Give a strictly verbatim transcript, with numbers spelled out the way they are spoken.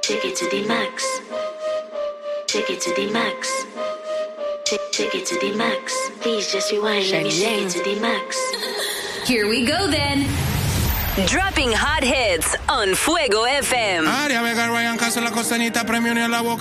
Take it to the max. Take it to the max. Take, take it to the max. Please just rewind. Let me take it to the max. Here we go then. Dropping hot hits on Fuego F M. Aria Vega, Ryan Castro, la costanita, premio ni a la boca.